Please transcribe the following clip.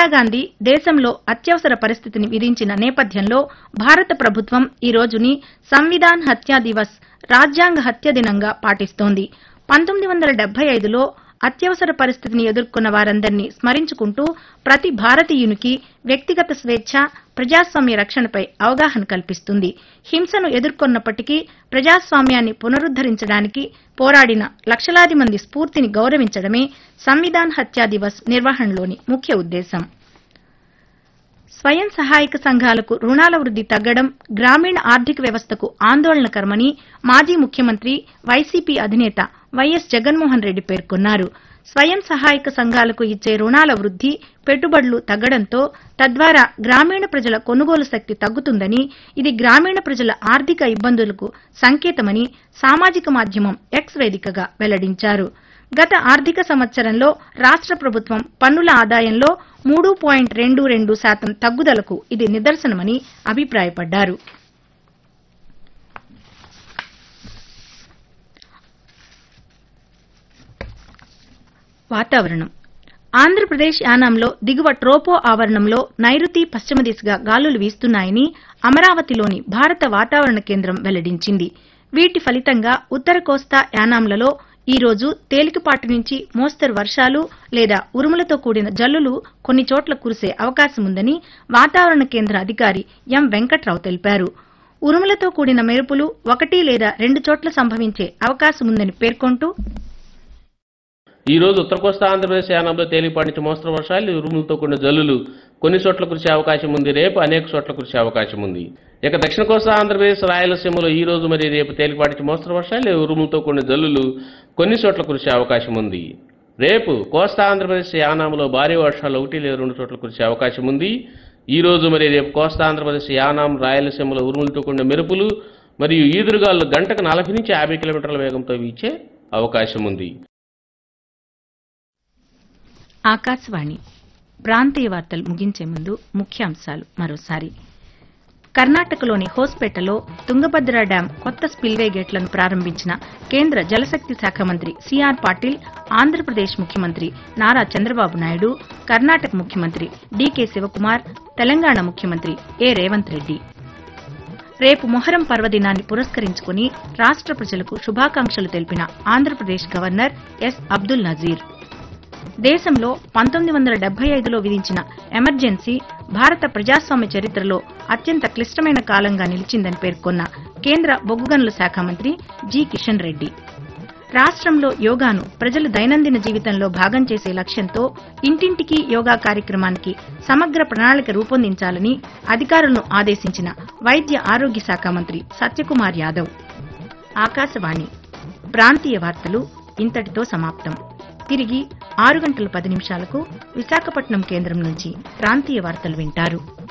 ఇందిరాగాంధీ దేశంలో అత్యవసర పరిస్థితిని విధించిన నేపథ్యంలో భారత ప్రభుత్వం ఈ రోజుని సంవిధాన్ హత్యా దివస్ రాజ్యాంగ హత్య దినంగా పాటిస్తోంది. 1975లో అత్యవసర పరిస్థితిని ఎదుర్కొన్న వారందరినీ స్మరించుకుంటూ ప్రతి భారతీయునికి వ్యక్తిగత స్వేచ్ఛ, ప్రజాస్వామ్య రక్షణపై అవగాహన కల్పిస్తుంది. హింసను ఎదుర్కొన్నప్పటికీ ప్రజాస్వామ్యాన్ని పునరుద్దరించడానికి పోరాడిన లక్షలాది మంది స్ఫూర్తిని గౌరవించడమే సంవిధాన్ హత్యా దివస్ నిర్వహణలోని ముఖ్య ఉద్దేశం. స్వయం సహాయక సంఘాలకు రుణాల వృద్ధి తగ్గడం గ్రామీణ ఆర్థిక వ్యవస్థకు ఆందోళనకరమని మాజీ ముఖ్యమంత్రి, వైసీపీ అధినేత వైఎస్ జగన్మోహన్ రెడ్డి పేర్కొన్నారు. స్వయం సహాయక సంఘాలకు ఇచ్చే రుణాల వృద్ధి, పెట్టుబడులు తగ్గడంతో తద్వారా గ్రామీణ ప్రజల కొనుగోలు శక్తి తగ్గుతుందని, ఇది గ్రామీణ ప్రజల ఆర్థిక ఇబ్బందులకు సంకేతమని సామాజిక మాధ్యమం ఎక్స్ వేదికగా వెల్లడించారు. గత ఆర్థిక సంవత్సరంలో రాష్ట్ర ప్రభుత్వం పన్నుల ఆదాయంలో 3.22% తగ్గుదలకు ఇది నిదర్శనమని అభిప్రాయపడ్డారు. వాతావరణం. ఆంధ్రప్రదేశ్ యానాంలో దిగువ ట్రోపో ఆవరణంలో నైరుతి పశ్చిమ దిశగా గాలులు వీస్తున్నాయని అమరావతిలోని భారత వాతావరణ కేంద్రం వెల్లడించింది. వీటి ఫలితంగా ఉత్తర కోస్తా యానాంలలో ఈ రోజు తేలికపాటి నుంచి మోస్తరు వర్షాలు లేదా ఉరుములతో కూడిన జల్లులు కొన్ని చోట్ల కురిసే అవకాశముందని వాతావరణ కేంద్ర అధికారి ఎం వెంకట్రావు తెలిపారు. ఉరుములతో కూడిన మెరుపులు 1 లేదా 2 చోట్ల సంభవించే అవకాశముందని పేర్కొంటూ, ఈ రోజు ఉత్తర కోస్తా ఆంధ్రప్రదేశ్ యానాంలో తేలికపాటి నుంచి మోస్తరు వర్షాలు, ఉరుములతో కూడిన జల్లులు కొన్ని చోట్ల కురిసే అవకాశం ఉంది. రేపు అనేక చోట్ల కురిసే అవకాశం ఉంది. ఇక దక్షిణ కోస్తా ఆంధ్రప్రదేశ్, రాయలసీమలో ఈ రోజు మరియు రేపు తేలికపాటి నుంచి మోస్తరు వర్షాలు, ఉరుములతో కూడిన జల్లులు కొన్ని చోట్ల కురిసే అవకాశం ఉంది. రేపు కోస్తా ఆంధ్రప్రదేశ్ యానాంలో భారీ వర్షాలు 1 లేదా 2 చోట్ల కురిసే అవకాశం ఉంది. ఈ రోజు మరియు రేపు కోస్తా ఆంధ్రప్రదేశ్ యానాం, రాయలసీమలో ఉరుములతో కూడిన మెరుపులు మరియు ఈదురుగాలు గంటకు 40 నుంచి 50 కిలోమీటర్ల వేగంతో వీచే అవకాశం ఉంది. ఆకాశవాణి ప్రాంతీయ వార్తలు ముగించే ముందు ముఖ్యాంశాలు మరోసారి. కర్ణాటకలోని హోస్పేటలో తుంగభద్ర డ్యాం కొత్త స్పిల్వే గేట్లను ప్రారంభించిన కేంద్ర జలశక్తి శాఖ మంత్రి సిఆర్ పాటిల్, ఆంధ్రప్రదేశ్ ముఖ్యమంత్రి నారా చంద్రబాబు నాయుడు, కర్ణాటక ముఖ్యమంత్రి డీకే శివకుమార్, తెలంగాణ ముఖ్యమంత్రి ఏ రేవంత్ రెడ్డి. రేపు మొహరం పర్వదినాన్ని పురస్కరించుకుని రాష్ట్ర ప్రజలకు శుభాకాంక్షలు తెలిపిన ఆంధ్రప్రదేశ్ గవర్నర్ ఎస్ అబ్దుల్ నజీర్. దేశంలో 1975లో విధించిన ఎమర్జెన్సీ భారత ప్రజాస్వామ్య చరిత్రలో అత్యంత క్లిష్టమైన కాలంగా నిలిచిందని పేర్కొన్న కేంద్ర బొగ్గు గనుల శాఖ మంత్రి జి కిషన్ రెడ్డి. రాష్ట్రంలో యోగాను ప్రజలు దైనందిన జీవితంలో భాగం చేసే లక్ష్యంతో ఇంటింటికి యోగా కార్యక్రమానికి సమగ్ర ప్రణాళిక రూపొందించాలని అధికారులను ఆదేశించిన వైద్య ఆరోగ్య శాఖ మంత్రి సత్యకుమార్ యాదవ్. ఆకాశవాణి ప్రాంతీయ వార్తలు ఇంతటితో సమాప్తం. తిరిగి 6 గంటల 10 నిమిషాలకు విశాఖపట్నం కేంద్రం నుంచి ప్రాంతీయ వార్తలు వింటారు.